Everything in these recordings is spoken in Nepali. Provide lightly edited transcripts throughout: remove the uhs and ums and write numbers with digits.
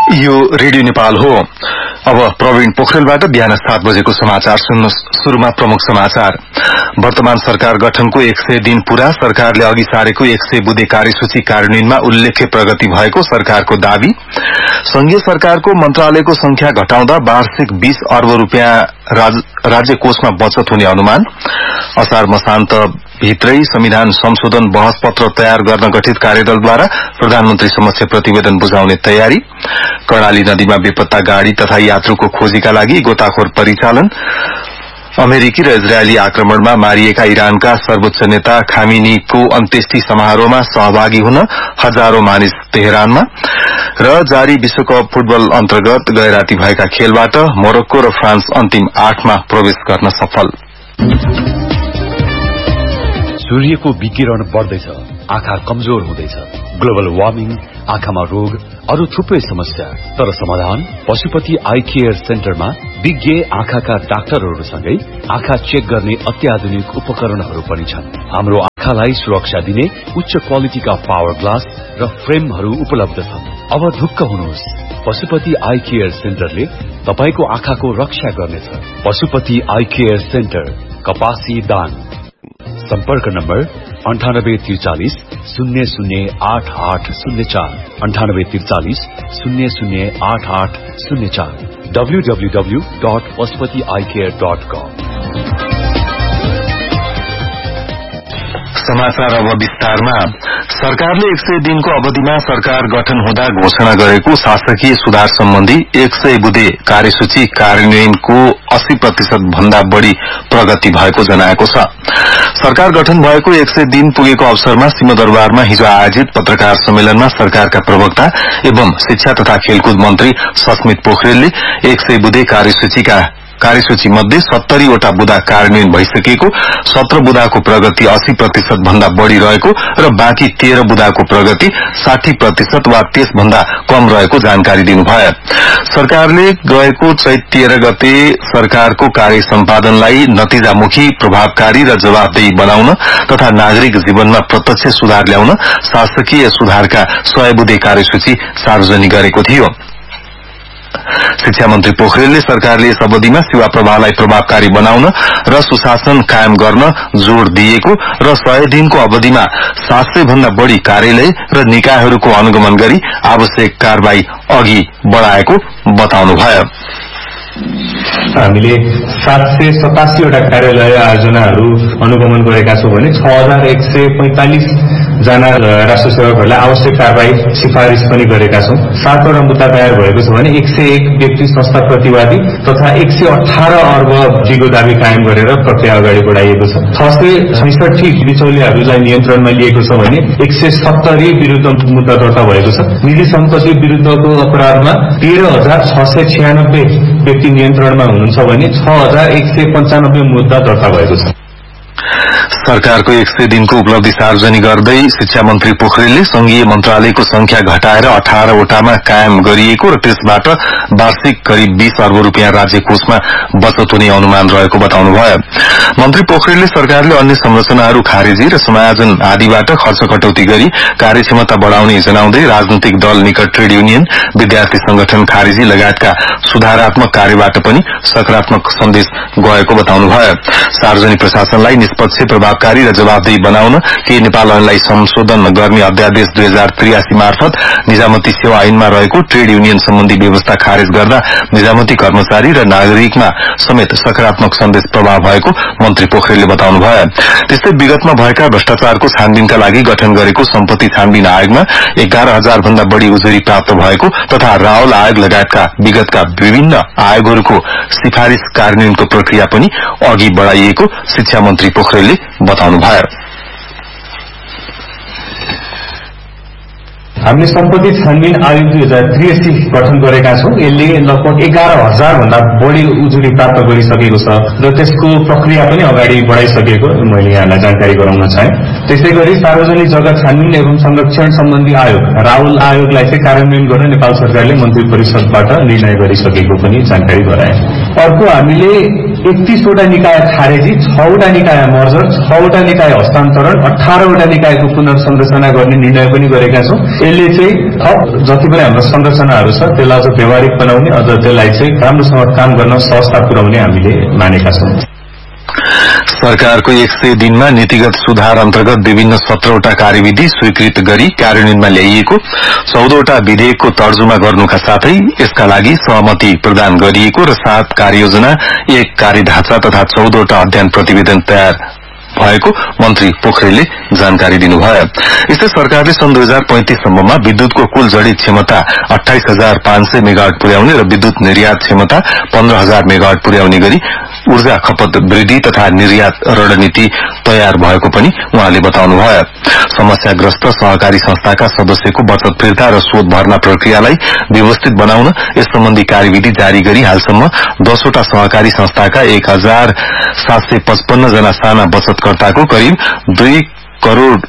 यो रेडियो नेपाल हो। अब प्रवीण पोखरेलबाट बिहान 7 बजेको समाचार सुन्नुहोस्। शुरूमा प्रमुख समाचार। वर्तमान सरकार गठनको 100 दिन पूरा, सरकारले अघि सारेको 100 बुँदे कार्यसूची कार्यान्वयनमा उल्लेख्य प्रगति भएको सरकारको दावी। संघीय सरकारको मन्त्रालयको संख्या घटाउँदा वार्षिक 20 अर्ब रूपियाँ राज्य कोषमा बचत हुने अनुमान। असार मसान्त भित्रै संविधान संशोधन बहस पत्र तयार गर्न गठित कार्यदलद्वारा प्रधानमन्त्री समक्ष प्रतिवेदन बुझाउने तयारी। कर्णाली नदीमा बेपत्ता गाड़ी तथा यात्रुको खोजीका लागि गोताखोर परिचालन। अमेरिकी र इजरायली आक्रमणमा मारिएका इरानका सर्वोच्च नेता खामेनीको अन्त्येष्टि समारोहमा सहभागी हुन हजारौं मानिस तेहरानमा। र जारी विश्वकप फुटबल अन्तर्गत गैराती भएका खेलबाट मोरक्को र फ्रान्स अन्तिम 8 मा प्रवेश गर्न सफल। सूर्यको विकिरण बढ्दैछ, आँखा कमजोर हुँदैछ। ग्लोबल वार्मिङ, आँखामा रोग, अरू थुप्रै समस्या। तर समाधान पशुपति आई केयर सेन्टरमा विज्ञ आँखाका डाक्टरहरूसँगै आँखा चेक गर्ने अत्याधुनिक उपकरणहरू पनि छन्। हाम्रो आँखालाई सुरक्षा दिने उच्च क्वालिटीका पावर ग्लास र फ्रेमहरू उपलब्ध छन्। अब ढुक्क हुनुहोस्, पशुपति आई केयर सेन्टरले तपाईको आँखाको रक्षा गर्नेछ। पशुपति आई केयर सेन्टर, कपासी दाङ। सम्पर्क नम्बर 9843 008804 9843 008804 www.pashupatieyecare.com। समाचार अब विस्तारमा। सरकारले 100 दिनको अवधिमा सरकार गठन हुँदा घोषणा गरेको शासकीय सुधार सम्बन्धी 100 बुँदे कार्यसूची कार्यान्वयनको 80% भन्दा बढ़ी प्रगति भएको जनाएको छ। सरकार गठन भएको 100 दिन पुगेको अवसरमा सिंहदरबारमा हिजो आयोजित पत्रकार सम्मेलनमा सरकारका प्रवक्ता एवं शिक्षा तथा खेलकुद मन्त्री सस्मित पोखरेलले 100 बुँदे कार्यसूची मध्ये 70 वटा बुँदा कार्यान्वयन भइसकेको, 17 बुँदाको प्रगति 80% भन्दा बढ़ी रहेको र बाँकी 13 बुँदाको प्रगति 60% वा त्यसभन्दा कम रहेको जानकारी दिनुभयो। सरकारले गएको चैत 13 गते सरकारको कार्य सम्पादनलाई नतिजामुखी, प्रभावकारी र जवाफदेही बनाउन तथा नागरिक जीवनमा प्रत्यक्ष सुधार ल्याउन शासकीय सुधारका 100 बुँदे कार्यसूची सार्वजनिक गरेको थियो। शिक्षा मन्त्री पोखरेलले सरकारले यस अवधिमा सेवा प्रवाहलाई प्रभावकारी बनाउन र सुशासन कायम गर्न जोड़ दिएको र 100 दिनको अवधिमा 700 भन्दा बढ़ी कार्यालय र निकायहरूको अनुगमन गरी आवश्यक कारबाही अघि बढ़ाएको बताउनुभयो। हामीले 787 वटा कार्यालय आयोजनाहरू अनुगमन गरेका छौं भने 6145 जना राष्ट्र सेवकहरूलाई आवश्यक कारबाही सिफारिश पनि गरेका छौं। 7 वटा मुद्दा तयार भएको छ भने 101 व्यक्ति संस्था प्रतिवादी तथा 118 अर्ब जीको दाबी कायम गरेर प्रक्रिया अगाडि बढाइएको छ। 666 बिचौलियाहरूलाई नियन्त्रणमा लिएको छ भने 170 विरुद्ध मुद्दा दर्ता भएको छ। निजी सम्पत्ति विरुद्धको अपराधमा 13696 व्यक्ति नियन्त्रणमा हुनुहुन्छ भने 6195 मुद्दा दर्ता भएको छ। सरकारको 100 दिनको उपलब्धि सार्वजनिक गर्दै शिक्षा मन्त्री पोखरेलले संघीय मन्त्रालयको संख्या घटाएर 18 वटामा कायम गरिएको र त्यसबाट वार्षिक करिब 20 अर्ब रूपियाँ राज्य कोषमा बचत हुने अनुमान रहेको बताउनुभयो। मन्त्री पोखरेलले सरकारले अन्य संरचनाहरू खारेजी र समायोजन आदिबाट खर्च कटौती गरी कार्यक्षमता बढ़ाउने जनाउँदै राजनैतिक दल निकट ट्रेड युनियन, विद्यार्थी संगठन खारेजी लगायतका सुधारात्मक कार्यबाट पनि सकारात्मक सन्देश गएको बताउनुभयो। सार्वजनिक प्रशासनलाई निष्पक्ष, प्रभावकारी र जवाफदेही बनाउन केही नेपाल ऐनलाई संशोधन गर्ने अध्यादेश 2083 मार्फत निजामती सेवा ऐनमा रहेको ट्रेड युनियन सम्बन्धी व्यवस्था खारेज गर्दा निजामती कर्मचारी र नागरिकमा समेत सकारात्मक सन्देश प्रभाव भएको मन्त्री पोखरेलले बताउनुभयो। त्यस्तै विगतमा भएका भ्रष्टाचारको छानबिनका लागि गठन गरेको सम्पत्ति छानबिन आयोगमा 11,000 भन्दा बढ़ी उजुरी प्राप्त भएको तथा रावल आयोग लगायतका विगतका विभिन्न आयोगहरूको सिफारिश कार्यान्वयनको प्रक्रिया पनि अघि बढ़ाइएको शिक्षा मन्त्री पोखरेलले बताउनुभयो। हामीले सम्पत्ति छानबिन आयोग 2083 गठन गरेका छौं। यसले लगभग 11,000 भन्दा बढ़ी उजुरी प्राप्त गरिसकेको छ र त्यसको प्रक्रिया पनि अगाडि बढ़ाइसकेको मैले यहाँलाई जानकारी गराउन चाहे। त्यसै गरी सार्वजनिक जग्गा छानबिन एवं संरक्षण सम्बन्धी आयोग राहुल आयोगलाई चाहिँ कार्यान्वयन गर्न नेपाल सरकारले मन्त्री परिषदबाट निर्णय गरिसकेको पनि जानकारी गराए। अर्को हामीले 31 वटा निकाय खारेजी, 6 वटा निकाय मर्जर, 6 वटा निकाय हस्तान्तरण, 18 वटा निकायको पुनर्संरचना गर्ने निर्णय पनि गरेका छौं। त्यसले चाहिँ जति पनि हाम्रो संरचनाहरू छ त्यसलाई अझ व्यवहारिक बनाउने, अझ त्यसलाई चाहिँ राम्रोसँग काम गर्न सहजता पुर्याउने हामीले मानेका छौं। सरकारको 100 दिनमा नीतिगत सुधार अन्तर्गत विभिन्न 17वटा कार्यविधि स्वीकृत गरी कार्यान्वयनमा ल्याइएको, 14वटा विधेयकको तर्जुमा गर्नुका साथै यसका लागि सहमति प्रदान गरिएको र 7 कार्ययोजना, 1 कार्यढाँचा तथा 14वटा अध्ययन प्रतिवेदन तयार भएको मन्त्री पोखरेलले जानकारी दिनुभयो। यस्तै सरकारले सन् 2035 सम्ममा विद्युतको कुल जडित क्षमता 28,500 मेगावाट पुर्याउने र विद्युत निर्यात क्षमता 15,000 मेगावाट पुर्याउने गरी ऊर्जा खपत वृद्धि तथा निर्यात रणनीति तयार भएको पनि उहाँले बताउनुभयो। समस्याग्रस्त सहकारी संस्थाका सदस्यको बचत फिर्ता र शोध भर्ना प्रक्रियालाई व्यवस्थित बनाउन यस सम्बन्धी कार्यविधि जारी गरी हालसम्म 10वटा सहकारी संस्थाका 1,755 जना साना बचतकर्ताको करिब 2 करोड़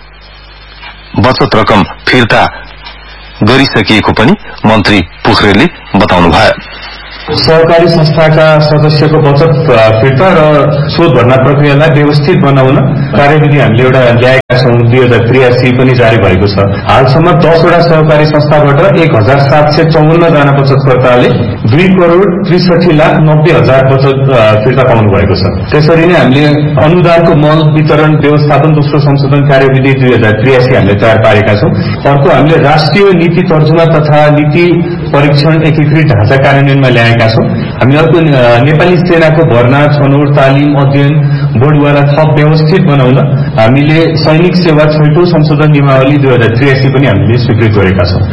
बचत रकम फिर्ता गरिसकिएको पनि मन्त्री पोखरेलले बताउनुभयो। सहकारी संस्थाका सदस्यको बचत फिर्ता र शोध भर्ना प्रक्रियालाई व्यवस्थित बनाउन कार्यविधि हामीले एउटा ल्याएका छौं। 2083 पनि जारी भएको छ। हालसम्म 10वटा सहकारी संस्थाबाट 1,754 जना बचतकर्ताले 2 करोड़ 63,90,000 बचत फिर्ता पाउनु भएको छ। त्यसरी नै हामीले अनुदानको मल वितरण व्यवस्थापन दोस्रो संशोधन कार्यविधि 2083 हामीले तयार पारेका छौं। अर्को हामीले राष्ट्रिय नीति तर्जुमा तथा नीति परीक्षण एकीकृत ढाँचा कार्यान्वयनमा ल्याएका छौं। हामी अर्को नेपाली सेनाको भर्ना, छनौट, तालिम, अध्ययन, बढुवालाई थप व्यवस्थित बनाउन हामीले सैनिक सेवा 6औं संशोधन नियमावली 2083 पनि हामीले स्वीकृत गरेका छौं।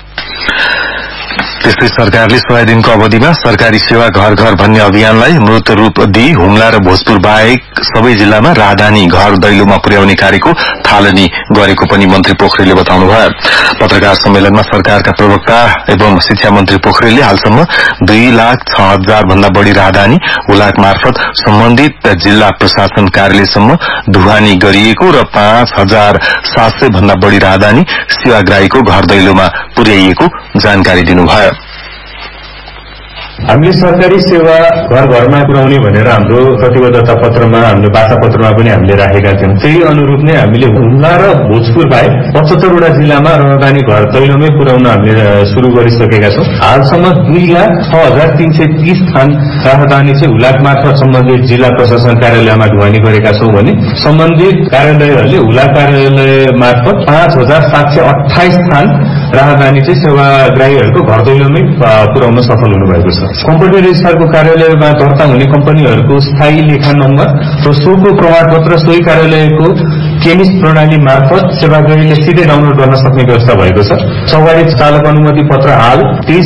त्यस्तै सरकारले 100 दिनको अवधिमा सरकारी सेवा घर घर भन्ने अभियानलाई मूर्त रूप दिई हुम्ला र भोजपुर बाहेक सबै जिल्लामा राहदानी घर दैलोमा पुर्याउने कार्यको थालनी गरेको पनि मन्त्री पोखरेलले बताउनुभयो। पत्रकार सम्मेलनमा सरकारका प्रवक्ता एवं शिक्षा मन्त्री पोखरेलले हालसम्म 2,06,000 भन्दा बढ़ी राहदानी हुलाक मार्फत सम्बन्धित जिल्ला प्रशासन कार्यालयसम्म ढुवानी गरिएको र 5,700 भन्दा बढ़ी राहदानी सेवाग्राहीको घर दैलोमा पुर्याइएको जानकारी दिनुभयो। हामीले सरकारी सेवा घर घरमा पुर्याउने भनेर हाम्रो प्रतिबद्धता पत्रमा, हाम्रो वाचा पत्रमा पनि हामीले राखेका थियौं। त्यही अनुरूप नै हामीले हुम्ला र भोजपुर बाहेक 75वटा जिल्लामा राहदानी घर दैलोमै पुर्याउन हामीले शुरू गरिसकेका छौं। हालसम्म 2,06,330 थान राहदानी चाहिँ हुलाक मार्फत सम्बन्धित जिल्ला प्रशासन कार्यालयमा ढुवानी गरेका छौं भने सम्बन्धित कार्यालयहरूले हुलाक कार्यालय मार्फत 5,728 थान राहदानी चाहिँ सेवाग्राहीहरूको घर दैलोमै पुर्याउन सफल हुनुभएको छ। कम्पनी रजिस्ट्रारको कार्यालयमा दर्ता हुने कम्पनीहरूको स्थायी लेखा नम्बर र सोको प्रमाणपत्र सोही कार्यालयको केमिस्ट प्रणाली मार्फत सेवाग्राहीले सिधै डाउनलोड गर्न सक्ने व्यवस्था भएको छ। सवारी चालक अनुमति पत्र हाल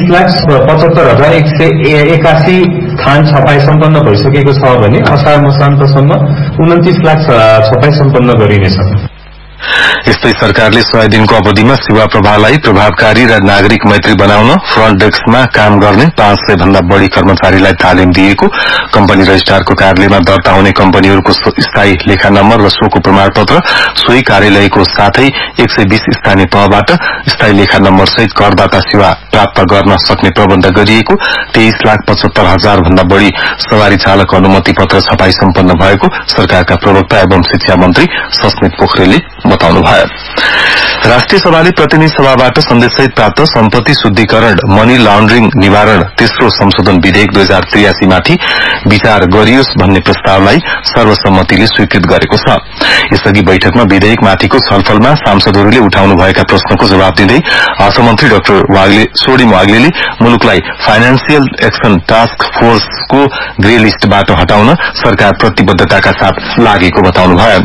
30,75,181 थान छपाई सम्पन्न भइसकेको छ भने असार मसान्तसम्म 29 लाख छपाई सम्पन्न गरिनेछ। यस्तै सरकारले 100 दिनको अवधिमा सेवा प्रवाहलाई प्रभावकारी र नागरिक मैत्री बनाउन फ्रन्ट डेस्कमा काम गर्ने 500 भन्दा बढ़ी कर्मचारीलाई तालिम दिएको, कम्पनी रजिस्ट्रारको कार्यालयमा दर्ता हुने कम्पनीहरूको स्थायी लेखा नम्बर र सोको प्रमाणपत्र सोही कार्यालयको साथै 120 स्थानीय तहबाट स्थायी लेखा नम्बर सहित करदाता सेवा प्राप्त गर्न सक्ने प्रबन्ध गरिएको, 23,75,000 भन्दा बढ़ी सवारी चालक अनुमति पत्र छपाई सम्पन्न भएको सरकारका प्रवक्ता एवं शिक्षा मन्त्री सस्मित पोखरेलले बताउनुभयो। राष्ट्रिय सभाले प्रतिनिधि सभाबाट सन्देशसहित प्राप्त सम्पत्ति शुद्धिकरण मनी लाण्ड्रिङ निवारण तेस्रो संशोधन विधेयक 2083 माथि विचार गरियोस् भन्ने प्रस्तावलाई सर्वसम्मतिले स्वीकृत गरेको छ। यसअघि बैठकमा विधेयक माथिको छलफलमा सांसदहरूले उठाउनुभएका प्रश्नको जवाब दिँदै अर्थमन्त्री doctor Swarnim वाग्लेले मुलुकलाई financial action task फोर्सको grey लिस्टबाट हटाउन सरकार प्रतिबद्धताका साथ लागेको बताउनुभयो।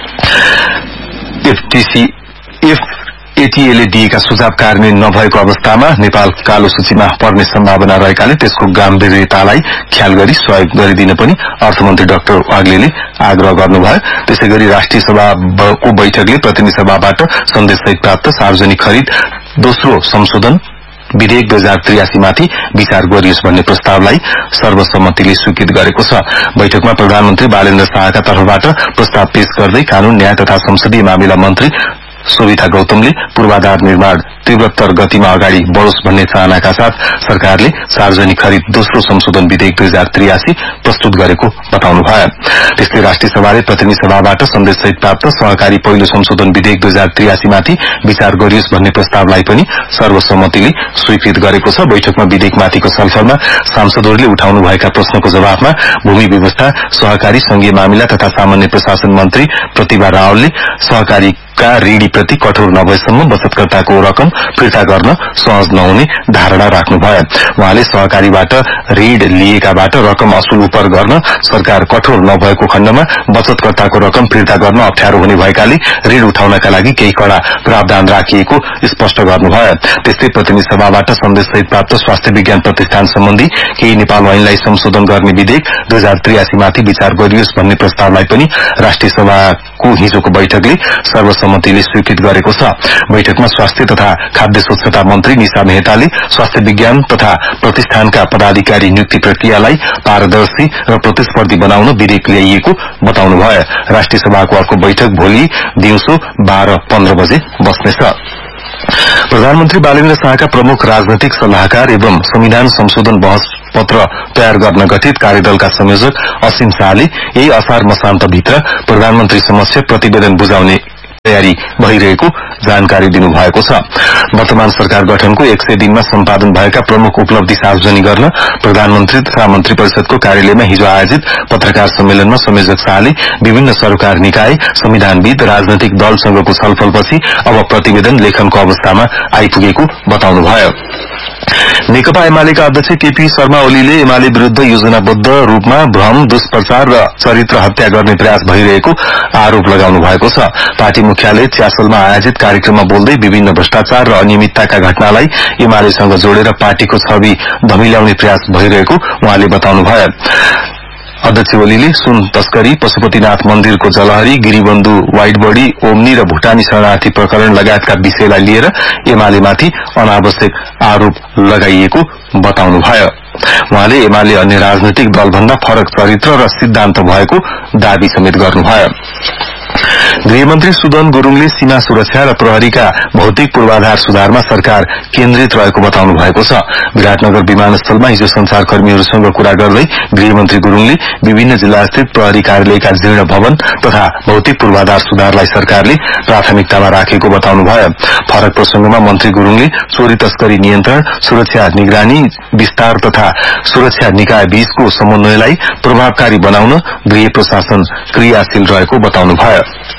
एटीएले दिएका सुझाव कार्यान्वयन नभएको अवस्थामा नेपाल कालो सूचीमा पर्ने सम्भावना रहेकाले त्यसको गम्भीरतालाई ख्याल गरी सहयोग गरिदिन पनि अर्थमन्त्री डाक्टर वाग्लेले आग्रह गर्नुभयो। त्यसैगरी राष्ट्रिय सभाको बैठकले प्रतिनिधि सभाबाट सन्देशसहित प्राप्त सार्वजनिक खरिद दोस्रो संशोधन विधेयक 2083 माथि विचार गरियोस् भन्ने प्रस्तावलाई सर्वसम्मतिले स्वीकृत गरेको छ। बैठकमा प्रधानमन्त्री बालेन्द्र शाहका तर्फबाट प्रस्ताव पेश गर्दै कानून न्याय तथा संसदीय मामिला मन्त्री शोभिता गौतमले पूर्वाधार निर्माण तीव्रतर गतिमा अगाडि बढोस् भन्ने चाहनाका साथ सरकारले सार्वजनिक खरिद दोस्रो संशोधन विधेयक 2083 प्रस्तुत गरेको बताउनुभयो। त्यस्तै राष्ट्रिय सभाले प्रतिनिधि सभाबाट सन्देशसहित प्राप्त सहकारी पहिलो संशोधन विधेयक 2083 माथि विचार गरियोस् भन्ने प्रस्तावलाई पनि सर्वसम्मतिले स्वीकृत गरेको छ। बैठकमा विधेयकमाथिको छलफलमा सांसदहरूले उठाउनुभएका प्रश्नको जवाफमा भूमि व्यवस्था, सहकारी संघीय मामिला तथा सामान्य प्रशासन मन्त्री प्रतिभा रावलले सहकारीका ऋणीप्रति कठोर नभएसम्म बचतकर्ताको रकम फिर्ता गर्न सहज नहुने धारणा राख्नुभयो। उहाँले सहकारीबाट ऋण लिएकाबाट रकम असुल उपर गर्न सरकार कठोर नभएको खण्डमा बचतकर्ताको रकम फिर्ता गर्न अप्ठ्यारो हुने भएकाले ऋण उठाउनका लागि केही कडा प्रावधान राखिएको स्पष्ट गर्नुभयो। त्यस्तै प्रतिनिधि सभाबाट सन्देशसहित प्राप्त स्वास्थ्य विज्ञान प्रतिष्ठान सम्बन्धी केही नेपाल ऐनलाई संशोधन गर्ने विधेयक 2083 माथि विचार गरियोस् भन्ने प्रस्तावलाई पनि राष्ट्रिय सभाको हिजोको बैठकले सर्वसम्मतिले स्वीकृत गरेको छ। बैठकमा स्वास्थ्य तथा खाद्य स्वच्छता मन्त्री निशा मेहताले स्वास्थ्य विज्ञान तथा प्रतिष्ठानका पदाधिकारी नियुक्ति प्रक्रियालाई पारदर्शी र प्रतिस्पर्धी बनाउन विधेयक ल्याइएको बताउनुभयो। राष्ट्रिय सभाको अर्को बैठक भोलि दिउँसो 12:15 बजे बस्नेछ। प्रधानमन्त्री बालेन्द्र शाहका प्रमुख राजनैतिक सल्लाहकार एवं संविधान संशोधन बहस पत्र तयार गर्न गठित कार्यदलका संयोजक असीम शाहले यही असार मसान्तभित्र प्रधानमन्त्री समक्ष प्रतिवेदन बुझाउने तयारी भइरहेको जानकारी दिनुभएको छ। वर्तमान सरकार गठनको 100 दिनमा सम्पादन भएका प्रमुख उपलब्धि सार्वजनिक गर्न प्रधानमन्त्री तथा मन्त्री परिषदको कार्यालयमा हिजो आयोजित पत्रकार सम्मेलनमा संयोजक शाहले विभिन्न सरकार निकाय, संविधानविद, राजनैतिक दलसँगको छलफलपछि अब प्रतिवेदन लेखनको अवस्थामा आइपुगेको बताउनुभयो। नेकपा एमालेका अध्यक्ष केपी शर्मा ओलीले एमाले विरूद्ध योजनाबद्ध रूपमा भ्रम, दुष्प्रचार र चरित्र हत्या गर्ने प्रयास भइरहेको आरोप लगाउनु भएको छ। पार्टी मुख्यालय च्यासलमा आयोजित कार्यक्रममा बोल्दै विभिन्न भ्रष्टाचार र अनियमितताका घटनालाई एमालेसँग जोडेर पार्टीको छवि धमिल्याउने प्रयास भइरहेको उहाँले बताउनुभयो। अध्यक्ष ओलीले सुन तस्करी, पशुपतिनाथ मन्दिरको जलहरी, गिरिबन्धु वाइडबडी, ओम्नी र भूटानी शरणार्थी प्रकरण लगायतका विषयलाई लिएर एमालेमाथि अनावश्यक आरोप लगाइएको बताउनुभयो। उहाँले एमाले अन्य राजनैतिक दलभन्दा फरक चरित्र र सिद्धान्त भएको दावी समेत गर्नुभयो। गृहमन्त्री सुदन गुरूङले सीमा सुरक्षा र प्रहरीका भौतिक पूर्वाधार सुधारमा सरकार केन्द्रित रहेको बताउनु भएको छ। विराटनगर विमानस्थलमा हिजो संचारकर्मीहरूसँग कुरा गर्दै गृहमन्त्री गुरूङले विभिन्न जिल्लास्थित प्रहरी कार्यालयका जीर्ण भवन तथा भौतिक पूर्वाधार सुधारलाई सरकारले प्राथमिकतामा राखेको बताउनुभयो। फरक प्रसंगमा मन्त्री गुरूङले चोरी तस्करी नियन्त्रण, सुरक्षा निगरानी विस्तार तथा सुरक्षा निकाय बीचको समन्वयलाई प्रभावकारी बनाउन गृह प्रशासन क्रियाशील रहेको बताउनुभयो।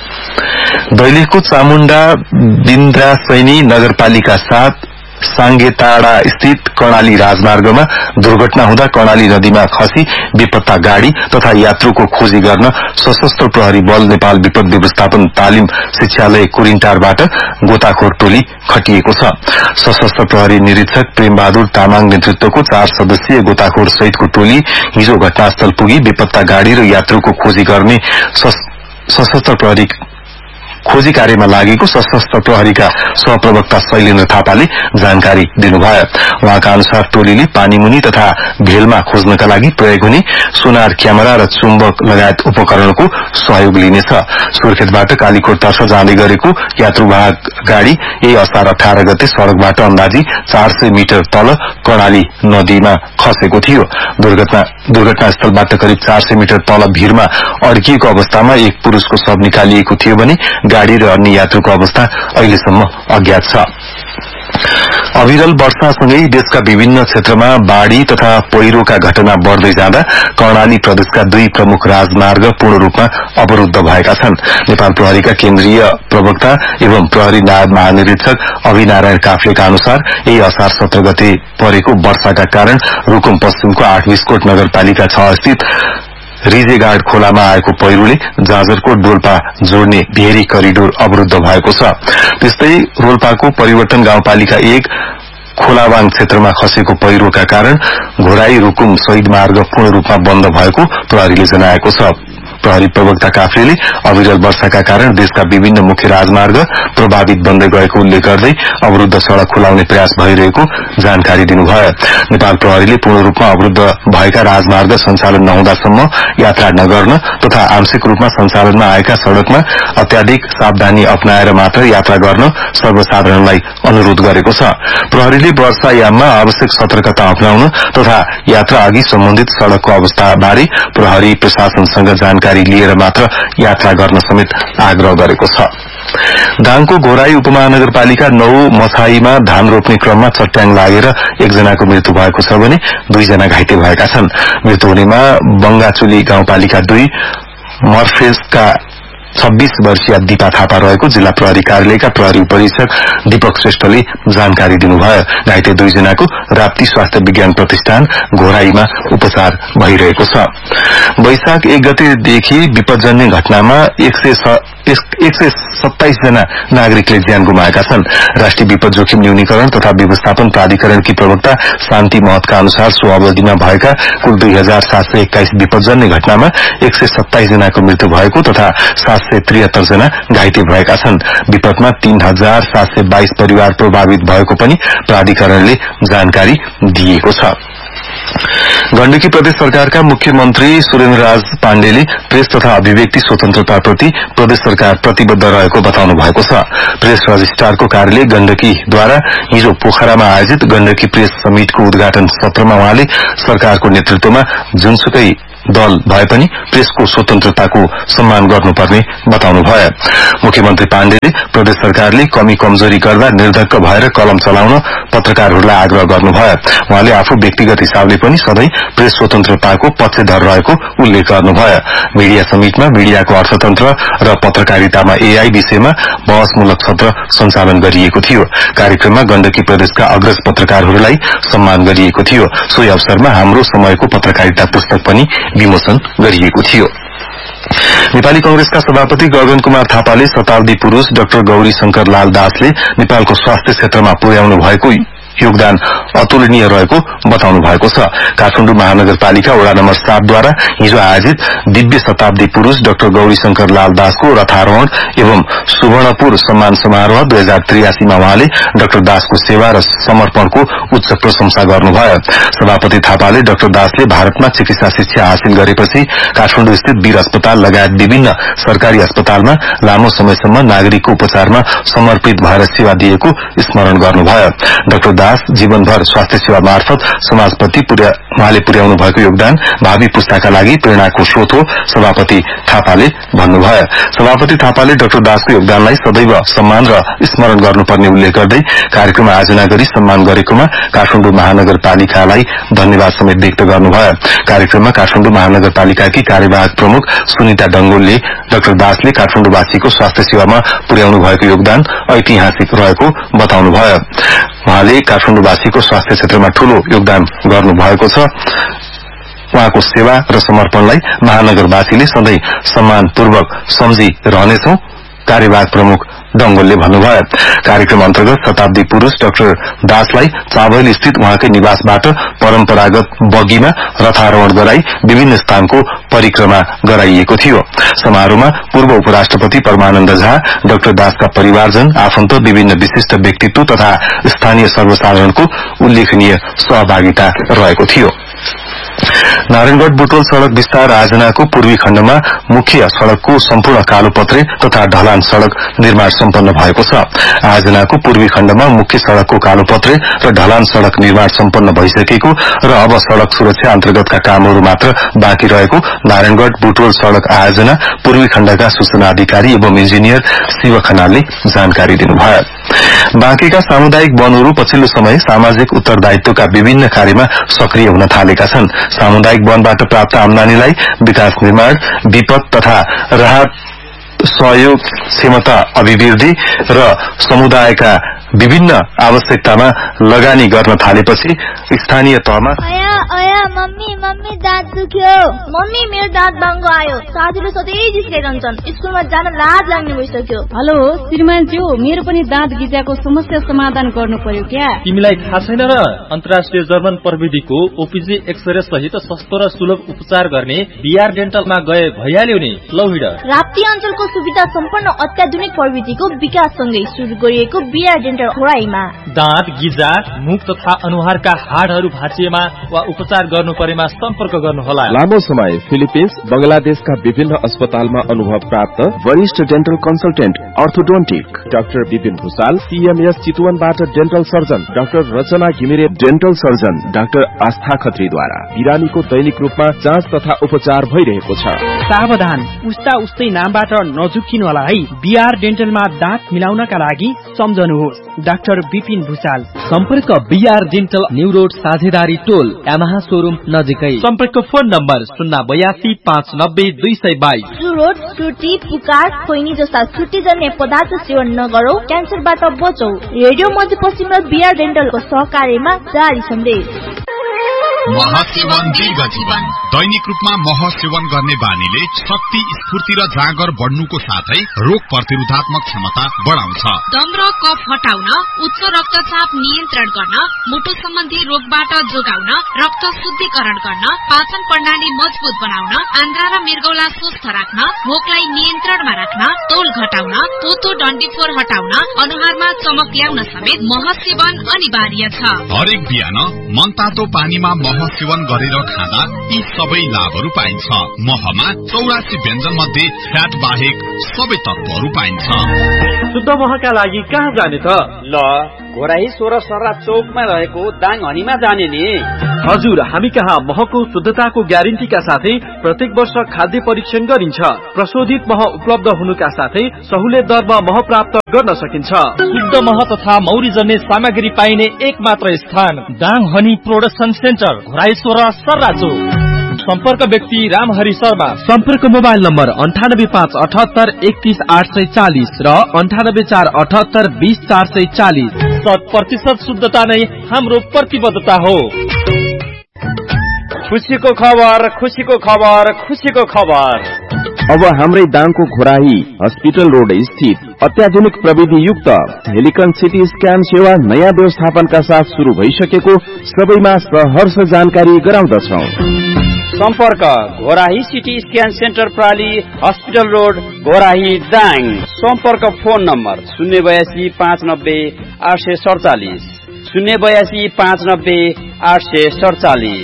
दैलेखको चामुण्डा बिन्द्रासैनी नगरपालिका 7 सांगेताडा स्थित कर्णाली राजमार्गमा दुर्घटना हुँदा कर्णाली नदीमा खसी बेपत्ता गाड़ी तथा यात्रुको खोजी गर्न सशस्त्र प्रहरी बल नेपाल विपद व्यवस्थापन तालिम शिक्षालय कुरिन्टारबाट गोताखोर टोली खटिएको छ। सशस्त्र प्रहरी निरीक्षक प्रेमबहादुर तामाङ नेतृत्वको 4 सदस्यीय गोताखोर सहितको टोली हिजो घटनास्थल पुगी बेपत्ता गाड़ी र यात्रुको खोजी गर्ने सशस्त्र प्रहरी खोजी कार्यमा लागेको सशस्त्र प्रहरीका सहप्रवक्ता शैलेन्द्र थापाले जानकारी दिनुभयो। उहाँका अनुसार टोलीले पानीमुनि तथा भेलमा खोज्नका लागि प्रयोग हुने सोनार क्यामेरा र चुम्बक लगायत उपकरणको सहयोग लिनेछ। सुर्खेतबाट कालीकोटतर्फ जाँदै गरेको यात्रुवाहक गाड़ी यही असार 18 गते सड़कबाट अन्दाजी 400 मिटर तल कर्णाली नदीमा खसेको थियो। दुर्घटनास्थलबाट करिब 400 मिटर तल भिरमा अड्किएको अवस्थामा एक पुरुषको शव निकालिएको थियो भने गाड़ी र अन्य यात्रुको अवस्था अहिलेसम्म अज्ञात छ। अविरल वर्षासँगै देशका विभिन्न क्षेत्रमा बाढ़ी तथा पहिरोका घटना बढ़दै जाँदा कर्णाली प्रदेशका 2 प्रमुख राजमार्ग पूर्ण रूपमा अवरुद्ध भएका छन्। नेपाल प्रहरीका केन्द्रीय प्रवक्ता एवं प्रहरी नायब महानिरीक्षक अभिनारायण काफ्लेका अनुसार यही असार 17 गते परेको वर्षाका कारण रुकुम पश्चिमको 8 बिस्कोट नगरपालिका 6 स्थित रिजेगाड खोलामा आएको पहिरोले जाजरकोट डोल्पा जोड्ने भेरी करिडोर अवरुद्ध भएको छ। त्यस्तै रोल्पाको परिवर्तन गाउँपालिका 1 खोलावाङ क्षेत्रमा खसेको पहिरोका कारण घोराई रुकुम शहीद मार्ग पूर्ण रूपमा बन्द भएको प्रहरीले जनाएको छ। प्रहरी प्रवक्ता काफ्लेले अविरल वर्षाका कारण देशका विभिन्न मुख्य राजमार्ग प्रभावित बन्दै गएको उल्लेख गर्दै अवरुद्ध सड़क खुलाउने प्रयास भइरहेको जानकारी दिनुभयो। नेपाल प्रहरीले पूर्ण रूपमा अवरुद्ध भएका राजमार्ग सञ्चालन नहुँदासम्म यात्रा नगर्न तथा आंशिक रूपमा सञ्चालनमा आएका सड़कमा अत्याधिक सावधानी अपनाएर मात्र यात्रा गर्न सर्वसाधारणलाई अनुरोध गरेको छ। प्रहरीले वर्षायाममा आवश्यक सतर्कता अपनाउन तथा यात्रा अघि सम्बन्धित सड़कको अवस्थाबारे प्रहरी प्रशासनसँग जानकारी लिएर मात्र यात्रा गर्न समेत आग्रह गरेको छ। दाङको घोराई उपमहानगरपालिका 9 मछाईमा धान रोप्ने क्रममा चट्याङ लागेर एकजनाको मृत्यु भएको छ भने 2 जना घाइते भएका छन्। मृत्यु हुनेमा बंगाचुली गाउँपालिका 2 मर्फेसका 26 वर्षीय दीपा थापा रहेको जिल्ला प्रहरी कार्यालयका प्रहरी उपरीक्षक दीपक श्रेष्ठले जानकारी दिनुभयो। घाइते 2 जनाको राप्ती स्वास्थ्य विज्ञान प्रतिष्ठान घोराईमा उपचार भइरहेको छ। वैशाख 1 गतेदेखि विपदजन्य घटनामा 127 जना नागरिकले ज्यान गुमाएका छन्। राष्ट्रिय विपद जोखिम न्यूनीकरण तथा व्यवस्थापन प्राधिकरणकी प्रवक्ता शान्ति महतका अनुसार सो अवधिमा भएका कुल 2721 विपदजन्य घटनामा 127 जनाको मृत्यु भएको तथा 773 जना घाइते भएका छन्। विपदमा 3722 परिवार प्रभावित भएको पनि प्राधिकरणले जानकारी दिएको छ। गण्डकी प्रदेश सरकारका मुख्यमन्त्री सुरेन्द्रराज पाण्डेले प्रेस तथा अभिव्यक्ति स्वतन्त्रताप्रति प्रदेश सरकार प्रतिबद्ध रहेको बताउनु भएको छ। प्रेस रजिस्ट्रारको कार्यालय गण्डकीद्वारा हिजो पोखरामा आयोजित गण्डकी प्रेस समिटको उद्घाटन सत्रमा उहाँले सरकारको नेतृत्वमा जुनसुकै दल भए पनि प्रेसको स्वतन्त्रताको सम्मान गर्नुपर्ने बताउनुभयो। मुख्यमन्त्री पाण्डेले प्रदेश सरकारले कमी कमजोरी गर्दा निर्धक्क भएर कलम चलाउन पत्रकारहरूलाई आग्रह गर्नुभयो। उहाँले आफू व्यक्तिगत हिसाबले पनि सधैं प्रेस स्वतन्त्रताको पक्षधर रहेको उल्लेख गर्नुभयो। मीडिया समिटमा मीडियाको अर्थतन्त्र र पत्रकारितामा एआई विषयमा बहसमूलक सत्र सञ्चालन गरिएको थियो। कार्यक्रममा गण्डकी प्रदेशका अग्रज पत्रकारहरूलाई सम्मान गरिएको थियो। सोही अवसरमा हाम्रो समयको पत्रकारिता पुस्तक पनि विमोचन गरिएको थियो। नेपाली कंग्रेसका सभापति गगन कुमार थापाले शताब्दी पुरूष डाक्टर गौरी शंकर लाल दासले नेपालको स्वास्थ्य क्षेत्रमा पुर्याउनु भएको योगदान अतुलनीय रहेको बताउनु भएको छ। काठमाडौँ महानगरपालिका वडा नम्बर 7 द्वारा हिजो आयोजित दिव्य शताब्दी पुरूष डाक्टर गौरी शंकर लाल दासको रथारोहण एवं सुवर्णपुर सम्मान समारोह 2083 मा उहाँले डाक्टर दासको सेवा र समर्पणको उच्च प्रशंसा गर्नुभयो। सभापति थापाले डाक्टर दासले भारतमा चिकित्सा शिक्षा हासिल गरेपछि काठमाडौँ स्थित वीर अस्पताल लगायत विभिन्न सरकारी अस्पतालमा लामो समयसम्म नागरिकको उपचारमा समर्पित भएर सेवा दिएको स्मरण गर्नुभयो। डाक्टर दास जीवनभर स्वास्थ्य सेवा मार्फत समाजप्रति उहाँले पुर्याउनु भएको योगदान भावी पुस्ताका लागि प्रेरणाको स्रोत हो, सभापति थापाले भन्नुभयो। सभापति थापाले डाक्टर दासको योगदानलाई सदैव सम्मान र स्मरण गर्नुपर्ने उल्लेख गर्दै कार्यक्रम आयोजना गरी सम्मान गरेकोमा काठमाडौँ महानगरपालिकालाई धन्यवाद समेत व्यक्त गर्नुभयो। कार्यक्रममा काठमाडौँ महानगरपालिकाकी कार्यवाहक प्रमुख सुनिता डंगोलले डाक्टर दासले काठमाडौँवासीको स्वास्थ्य सेवामा पुर्याउनु भएको योगदान ऐतिहासिक रहेको बताउनुभयो। उहाँले काठमाडौँवासीको स्वास्थ्य क्षेत्रमा ठूलो योगदान गर्नुभएको छ। उहाँको सेवा र समर्पणलाई महानगरवासीले सधैं सम्मानपूर्वक सम्झिरहनेछौं, कार्यवाहक प्रमुख डंगोलले भन्नुभयो। कार्यक्रम अन्तर्गत शताब्दी पुरूष डाक्टर दासलाई चाबैल स्थित उहाँकै निवासबाट परम्परागत बगीमा रथारोहण गराई विभिन्न स्थानको परिक्रमा गराइएको थियो। समारोहमा पूर्व उपराष्ट्रपति परमानन्द झा, डाक्टर दासका परिवारजन, आफन्त, विभिन्न विशिष्ट व्यक्तित्व तथा स्थानीय सर्वसाधारणको उल्लेखनीय सहभागिता रहेको थियो। नारायणगढ़ बुटवल सड़क विस्तार आयोजनाको पूर्वी खण्डमा मुख्य सड़कको सम्पूर्ण कालोपत्रे तथा ढलान सड़क निर्माण सम्पन्न भएको छ। आयोजनाको पूर्वी खण्डमा मुख्य सड़कको कालोपत्रे र ढलान सड़क निर्माण सम्पन्न भइसकेको र अब सड़क सुरक्षा अन्तर्गतका कामहरू मात्र बाँकी रहेको नारायणगढ़ बुटवल सड़क आयोजना पूर्वी खण्डका सूचना अधिकारी एवं इन्जिनियर शिव खनालले जानकारी दिनुभयो। बाँकेका सामुदायिक वनहरू पछिल्लो समय सामाजिक उत्तरदायित्वका विभिन्न कार्यमा सक्रिय हुन थालेका छन्। सामुदायिक वनबाट प्राप्त आमदानीलाई विकास निर्माण, विपद तथा राहत सहयोग, क्षमता अभिवृद्धि र समुदायका विभिन्न आवश्यकतामा लगानी गर्न थालेपछि स्थानीय तहमा मम्मी दाँत दुख्यो, मम्मी मेरो दाँत बाङ्गो आयो, साथीले सधैँ जिस्काइरहन्छन्, स्कुलमा जान लाज लाग्ने भइसक्यो। हेलो श्रीमानज्यू, मेरो पनि दाँत गिजाको समस्या समाधान गर्नु पर्यो क्या? तिमीलाई थाहा छैन र अन्तर्राष्ट्रिय जर्मन प्रविधिको ओपीजी एक्सरे सहित सस्तो र सुलभ उपचार गर्ने बीआर डेन्टलमा गए भइहाल्यो नि। लौ हिँड। राप्ती अञ्चलको सुविधा सम्पन्न अत्याधुनिक प्रविधिको विकाससँगै सुरु गरिएको बीआर डेन्टल घोराईमा दाँत, गिजा, मुख तथा अनुहारका हाडहरू भाँचिएमा वा उपचार गर्नु परेमा सम्पर्क गर्नुहोला। लामो समय फिलिपिन्स, बंगलादेशका विभिन्न अस्पतालमा अनुभव प्राप्त वरिष्ठ dental consultant orthodontic doctor Vipin Bhusal, CMS चितवनबाट dental surgeon doctor रचना घिमिरे, डेन्टल सर्जन डाक्टर आस्था खत्रीद्वारा बिरामीको दैनिक रूपमा जाँच तथा उपचार भइरहेको छ। सावधान, उस्ता उस्तै नामबाट नझुक्किनु होला है। बीआर डेन्टलमा दाँत मिलाउनका लागि सम्झनुहोस् डाक्टर विपिन भूषाल। सम्पर्क बीआर डेन्टल, न्यू रोड, साझेदारी टोल, यामाहा शोरूम नजिकै। सम्पर्क फोन नम्बर 082590222। रोड, सुर्ती, पुकार, खैनी जस्ता सुर्तीजन्य पदार्थ सेवन नगरौ, क्यान्सरबाट बचौ। रेडियो मध्यपश्चिम र बीआर डेन्टलको सहकार्यमा जारी सन्देश। महसेवन दीर्घ जीवन। दैनिक रूपमा मह सेवन गर्ने बानीले शक्ति, स्फूर्ति र जाँगर बढ्नुको साथै रोग प्रतिरोधात्मक क्षमता बढाउँछ। दम र कफ हटाउन, उच्च रक्तचाप नियन्त्रण गर्न, मुटु सम्बन्धी रोगबाट जोगाउन, रक्त शुद्धिकरण गर्न, पाचन प्रणाली मजबुत बनाउन, आन्द्रा र मृगौला स्वस्थ राख्न, भोकलाई नियन्त्रणमा राख्न, तौल घटाउन, पोतो डन्डीफोर हटाउन, अनुहारमा चमक ल्याउन समेत मह सेवन अनिवार्य छ। हरेक बिहान मनतातो पानीमा मह सेवन गरेर खाँदा यी सबै लाभहरू पाइन्छ। महमा 84 व्यञ्जन मध्ये फ्याट बाहेक सबै तत्वहरू पाइन्छ। शुद्ध महका लागि कहाँ जाने त? ल, घोराही 16 सर्रा चौकमा रहेको दाङ हनीमा जाने नि। हजुर, हामी कहाँ महको शुद्धताको ग्यारेन्टीका साथै प्रत्येक वर्ष खाद्य परीक्षण गरिन्छ। प्रशोधित मह उपलब्ध हुनुका साथै सहुलियत दरमा मह प्राप्त गर्न सकिन्छ। शुद्ध मह तथा मौरी जन्ने सामग्री पाइने एक मात्र स्थान Dang honey production centre, Ghorahi 16 सर्रा चौक। सम्पर्क व्यक्ति रामहरि शर्मा। सम्पर्क मोबाइल नम्बर 9857831840 र 9847820440। 100% शुद्धता नै हाम्रो प्रतिबद्धता हो। खुसीको खबर, खुसीको खबर, खुसीको खबर। अब हाम्रै दाङको घोराही हस्पिटल रोड स्थित अत्याधुनिक प्रविधि युक्त हेलिकन सिटी स्क्यान सेवा नयाँ व्यवस्थापनका साथ शुरू भइसकेको सबैमा सहर्ष जानकारी गराउँदछौं। सम्पर्क Ghorahi CT scan centre प्राली, hospital road, Ghorahi, Dang. सम्पर्क फोन नम्बर 082 590 847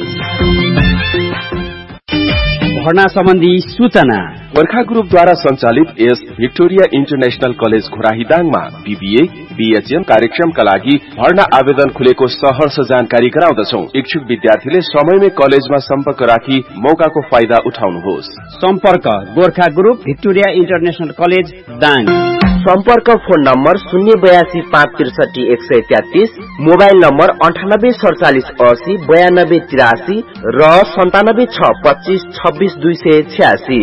भर्ना सम्बन्धी सूचना। गोर्खा ग्रुपद्वारा सञ्चालित S Victoria international college Ghorahi दाङमा BBA, BHM कार्यक्रमका लागि भर्ना आवेदन खुलेको सहर्ष जानकारी गराउँदछौं। इच्छुक विद्यार्थीले समयमै कलेजमा सम्पर्क राखी मौकाको फाइदा उठाउनुहोस्। सम्पर्क Gorkha group Victoria international college Dang. सम्पर्क फोन नम्बर 082 563 133, मोबाइल नम्बर 984780 9283 र 9762 26286।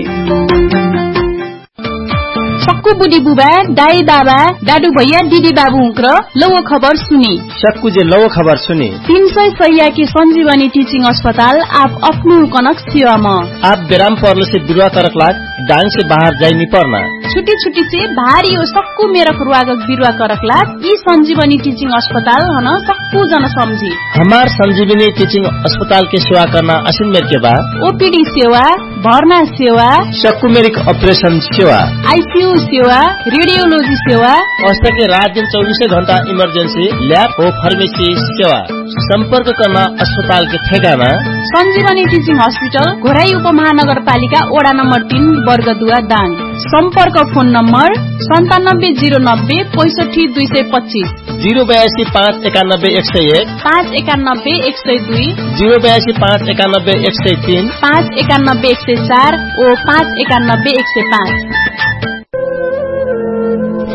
सक्कु बुढी बुबा, दाई बाबा, दादु भैया, दिदी बाबु हुँक्र लौ खबर सुने। सक्कु जे लौ खबर सुने। 300 सैया की संजीवनी टीचिंग अस्पताल आप अपनु कनक सेवा में। आप बेराम पर्ने से बिरुवा तरक लाग दाङ से बाहर जाइनी पर्ना। छुट्टी छुट्टी से भारी हो सक्कु मेरा रुवागक बिरुवा करक लाग ई संजीवनी टीचिंग अस्पताल हन सक्कु जन समझी। हमार संजीवनी टीचिंग अस्पताल के सेवा करना असिन मेर के बा। ओपीडी सेवा, भर्ना सेवा, सक्कु मेरिक ऑपरेशन सेवा, आईसीयू सेवा, रेडियोलॉजी सेवा, औषध के रात दिन 24 घंटा इमरजेंसी लैब और फार्मेसी सेवा। संपर्क करना अस्पताल के ठेगाना संजीवनी टीचिंग हॉस्पिटल, घोराई उपमहानगरपालिका, वडा नम्बर 3, बर्गदुवा, दाङ। संपर्क फोन नम्बर 9709 65 225, 082 591 101, 591 102, 082 591 103, 591 104 और 591 105।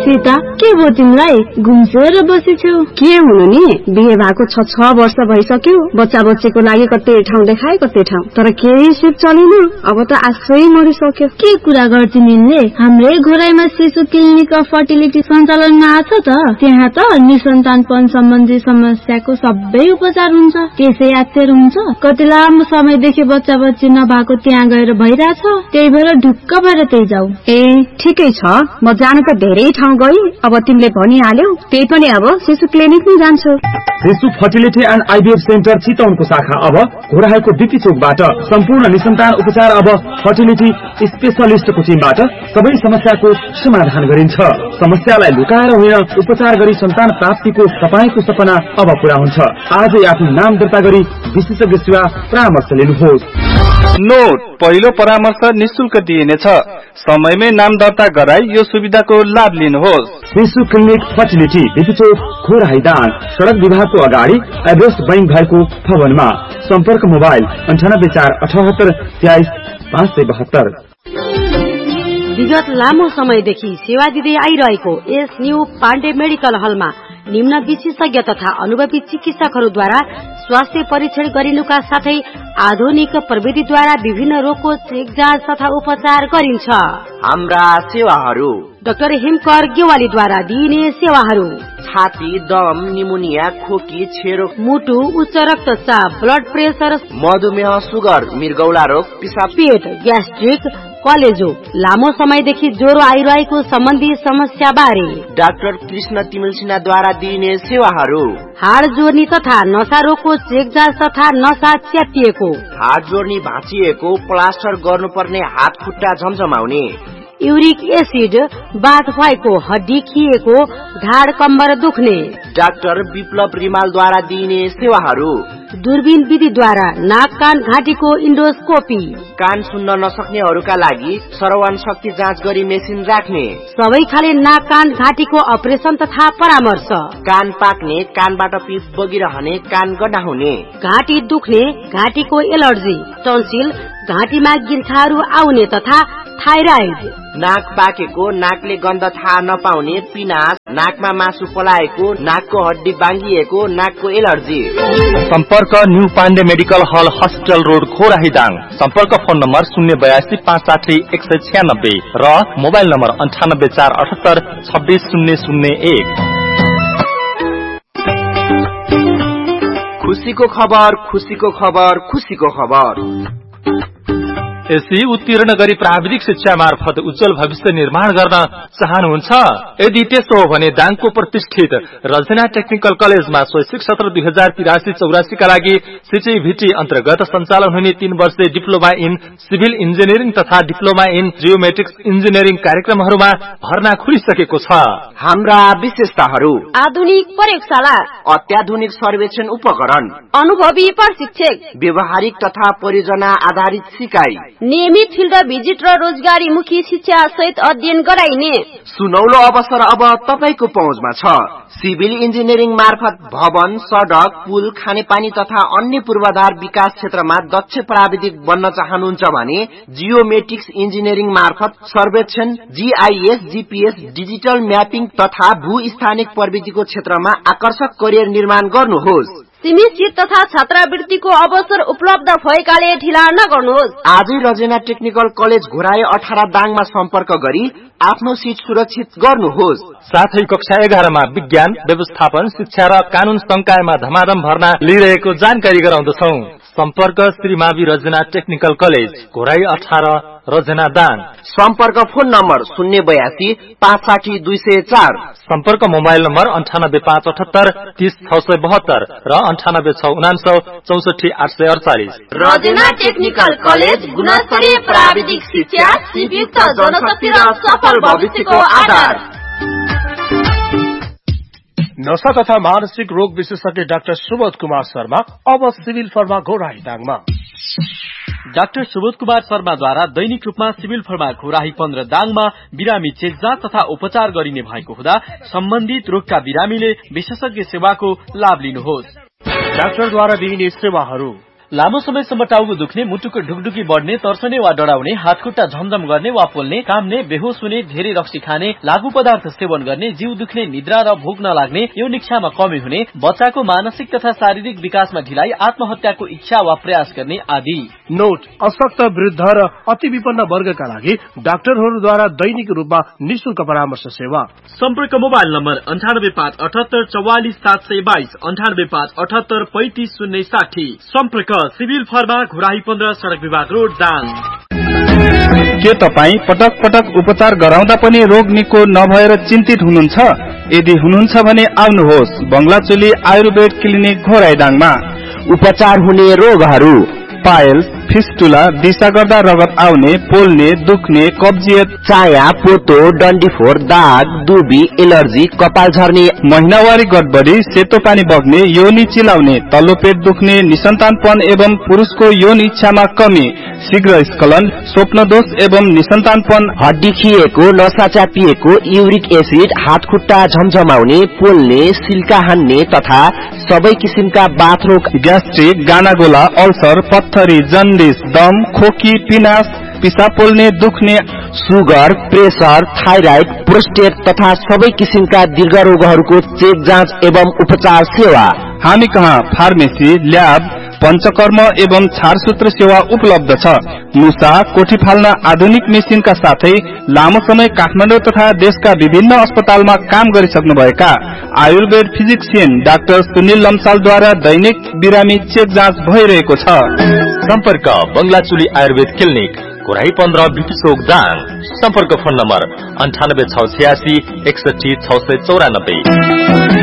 सीता के भयो तिमीलाई घुम्सेर बसेछौ? के हुनु नि, बिहे भएको 6 वर्ष भइसक्यो। बच्चा बच्चीको लागि कतै ठाउँ देखाए कतै ठाउँ, तर केही सिप चलेन। अब त आश्रय मरिसक्यो। के कुरा गर्छौ मिल्ने? हाम्रै घोराईमा शिशु क्लिनिक अफ फर्टिलिटी सञ्चालनमा आछ त। त्यहाँ त निसन्तानपन सम्बन्धी समस्याको सबै उपचार हुन्छ। त्यसै आश्चर्य हुन्छ कति लामो समयदेखि बच्चा बच्ची नभएको त्यहाँ गएर भइरहेछ। त्यही भएर ढुक्क भएर त्यही जाऊ। ए ठिकै छ, म जान त धेरै ठाउँ गई। अब तिमीले भनिहाल्यौ, त्यही पनि अब शिशु क्लिनिक नै जान्छु। शिशु फर्टिलिटी एन्ड आइभीएफ सेन्टर चितवनको शाखा अब घोराईको बीपी चोकबाट सम्पूर्ण निसन्तान उपचार अब फर्टिलिटी स्पेशलिस्टको टिमबाट सबै समस्याको समाधान गरिन्छ। समस्यालाई लुकाएर होइन, उपचार गरी सन्तान प्राप्तिको तपाईको सपना अब पूरा हुन्छ। आजै आफ्नो नाम दर्ता गरी विशेषज्ञ सेवा परामर्श लिनुहोस्। नोट, पहिलो परामर्श निशुल्क दिइनेछ। समयमै नाम दर्ता गराई यो सुविधाको लाभ लिनुहोस्। शिशु क्लिनिक फर्टिलिटी बीपी चोक घोराई दाङ, सड़क विभागको अगाडि एभरेस्ट बैंक भएको भवनमा। सम्पर्क मोबाइल 9848 23 572। विगत लामो समयदेखि सेवा दिँदै आइरहेको एस न्यू पाण्डे मेडिकल हलमा निम्न विशेषज्ञ तथा अनुभवी चिकित्सकहरूद्वारा स्वास्थ्य परीक्षण गरिनुका साथै आधुनिक प्रविधिद्वारा विभिन्न रोगको चेक जाँच तथा उपचार गरिन्छ। हाम्रा सेवाहरू: डाक्टर हिमकर गेवालीद्वारा दिइने सेवाहरू: छाती, दम, निमोनिया, खोकी, छेरो, मुटु, उच्च रक्तचाप, ब्लड प्रेसर, मधुमेह, सुगर, मृगौला रोग, पिसाब, पेट, ग्यास्ट्रिक, कलेजो, लामो समयदेखि ज्वरो आइरहेको सम्बन्धी समस्या बारे डाक्टर कृष्ण तिमिल सिन्हाद्वारा दिइने सेवाहरू: हाड जोड्नी तथा नसा रोगको चेक जाँच तथा नसा च्यातिएको, हाड जोड्नी भाँचिएको, प्लास्टर गर्नुपर्ने हात खुट्टा झमझमाउने, युरिक एसिड, बाथ भएको, हड्डी खिएको, ढाड कम्बर दुख्ने, डाक्टर विप्लव रिमालद्वारा दिइने सेवाहरू: दूरबीन विधिद्वारा नाक कान घाँटीको इन्डोस्कोपी, कान सुन्न नसक्नेहरूका लागि श्रवण शक्ति जाँच गरी मेसिन राख्ने, सबै खाले नाक कान घाँटीको अपरेसन तथा परामर्श, कान पाक्ने, कानबाट पिप बगिरहने, कान गड्डा हुने, घाँटी दुख्ने, घाँटीको एलर्जी, टन्सिल, घाँटीमा गिर्खाहरू आउने तथा थाइराइड, नाक पाकेको, नाकले गन्ध थाहा नपाउने, पिनास, नाकमा मासु पलाएको, नाकको हड्डी बाङ्गिएको, नाकको एलर्जी। सम्पर्क न्यू पाण्डे मेडिकल हल, हस्पिटल रोड, घोराई दाङ। सम्पर्क फोन नम्बर 082 560 196 र मोबाइल नम्बर 98478 26001। खुसीको खबर, खुसीको खबर, खुसीको खबर। एसई उत्तीर्ण गरी प्राविधिक शिक्षा मार्फत उज्जवल भविष्य निर्माण गर्न चाहनुहुन्छ? यदि त्यसो हो भने दाङको प्रतिष्ठित रजना टेक्निकल कलेजमा शैक्षिक सत्र 2083-84 का लागि सिटिभिटी अन्तर्गत सञ्चालन हुने 3 वर्षे डिप्लोमा इन सिभिल इन्जिनियरिङ तथा डिप्लोमा इन जियोमेट्रिक्स इन्जिनियरिङ कार्यक्रमहरूमा भर्ना खुलिसकेको छ। हाम्रा विशेषताहरू: आधुनिक प्रयोगशाला, अत्याधुनिक सर्वेक्षण उपकरण, अनुभवी प्रशिक्षक, व्यवहारिक तथा परियोजना आधारित सिकाइ, नियमित फिल्ड भिजिट र रोजगारीमुखी शिक्षा सहित अध्ययन गराइने सुनौलो अवसर अब तपाईको पहुँचमा छ। सिभिल इन्जिनियरिङ मार्फत भवन, सडक, पुल, खानेपानी तथा अन्य पूर्वाधार विकास क्षेत्रमा दक्ष प्राविधिक बन्न चाहनुहुन्छ भने जियोमेट्रिक्स इन्जिनियरिङ मार्फत सर्वेक्षण, जीआईएस, जीपीएस, डिजिटल म्यापिङ तथा भूस्थानिक प्रविधिको क्षेत्रमा आकर्षक करियर निर्माण गर्नुहोस्। सीमित सीट तथा छात्रवृत्तिको अवसर उपलब्ध भएकाले ढिला नगर्नुहोस्। आजै रजेना टेक्निकल कलेज घोराई 18 दाङमा सम्पर्क गरी आफ्नो सीट सुरक्षित गर्नुहोस्। साथै कक्षा 11 मा विज्ञान, व्यवस्थापन, शिक्षा र कानून संकायमा धमाधम भर्ना लिइरहेको जानकारी गराउँदछौ। सम्पर्क श्री मावि रजना टेक्निकल कलेज, घोराई 18, रजना दाङ। सम्पर्क फोन नम्बर 082 560 204। सम्पर्क मोबाइल नम्बर 98578 30672 र 98699 64 848। रजना टेक्निकल कलेज, गुणस्तरीय प्राविधिक शिक्षा, सिपयुक्त जनशक्ति र सफल भविष्यको आधार। नशा तथा मानसिक रोग विशेषज्ञ डाक्टर सुबोध कुमार शर्मा अब civil pharma Ghorahi दाङमा। Doctor Subodh Kumar शर्माद्वारा दैनिक रूपमा सिभिल फर्मा घोराई 15 दाङमा बिरामी चेक जाँच तथा उपचार गरिने भएको हुँदा सम्बन्धित रोगका बिरामीले विशेषज्ञ सेवाको लाभ लिनुहोस्। डाक्टरद्वारा दिइने सेवाहरू: लामो समयसम्म टाउको दुख्ने, मुटुको ढुकढुकी बढ्ने, तर्सने वा डढाउने, हातखुट्टा झमझम गर्ने वा पोल्ने, काम्ने, बेहोस हुने, धेरै रक्सी खाने, लागू पदार्थ सेवन गर्ने, जिउ दुख्ने, निद्रा र भोक नलाग्ने, यौन इच्छामा कमी हुने, बच्चाको मानसिक तथा शारीरिक विकासमा ढिलाइ, आत्महत्याको इच्छा वा प्रयास गर्ने आदि। नोट, अशक्त, वृद्ध र अति विपन्न वर्गका लागि डाक्टरहरूद्वारा दैनिक रूपमा निशुल्क परामर्श सेवा। सम्पर्क मोबाइल नम्बर 9857844722 9857853060। सम्पर्क सिभिल फर्मा घोराही 15 सडक विभाग रोड दाङ। के तपाई पटक पटक उपचार गराउँदा पनि रोग निको नभएर चिन्तित हुनुहुन्छ? यदि हुनुहुन्छ भने आउनुहोस् बंगलाचोली आयुर्वेद क्लिनिक घोराइदाङमा। उपचार हुने रोगहरू पाइल्स, फिस्टुला, दिशा गर्दा रगत आउने, पोल्ने, दुख्ने, कब्जियत, चाया, पोतो, डन्डीफोर, दाग, दुबी, एलर्जी, कपाल झर्ने, महिनावारी गडबडी, सेतो पानी बग्ने, योनी चिलाउने, तल्लो पेट दुख्ने, निसन्तानपन एवं पुरुषको यौन इच्छामा कमी, शीघ्र स्खलन, स्वप्नदोष एवं निसन्तानपन, हड्डी खिएको, नसा च्यापिएको, युरिक एसिड, हातखुट्टा झमझमाउने, पोल्ने, सिल्का हान्ने तथा सबै किसिमका बाथरोग, ग्यास्ट्रिक, गानागोला, अल्सर, पत्थरी, जन्डिस, दम, खोकी, पिनास, पिसाब पोल्ने, दुख्ने, सुगर, प्रेसर, थाइराइड, प्रोस्टेट तथा सबै किसिमका दीर्घ रोगहरूको चेक जाँच एवं उपचार सेवा। हामी कहाँ फार्मेसी, ल्याब, पञ्चकर्म एवं छारसूत्र सेवा उपलब्ध छ। मुसा, कोठी फाल्न आधुनिक मेसिनका साथै लामो समय काठमाडौँ तथा देशका विभिन्न अस्पतालमा काम गरिसक्नुभएका आयुर्वेद फिजिक्सियन डाक्टर सुनिल लम्सालद्वारा दैनिक बिरामी चेक जाँच भइरहेको छ। सम्पर्क बंगलाचुली आयुर्वेद क्लिनिक घोराही 15 बिपी चोक दाङ। सम्पर्क फोन नम्बर 98 686 61 694।